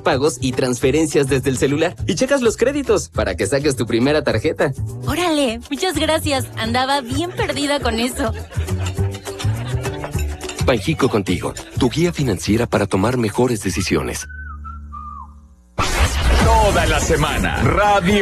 pagos y transferencias desde el celular. Y checas los créditos para que saques tu primera tarjeta. ¡Órale! Muchas gracias. Andaba bien perdida con eso. Banjico Contigo, tu guía financiera para tomar mejores decisiones. Toda la semana, Radio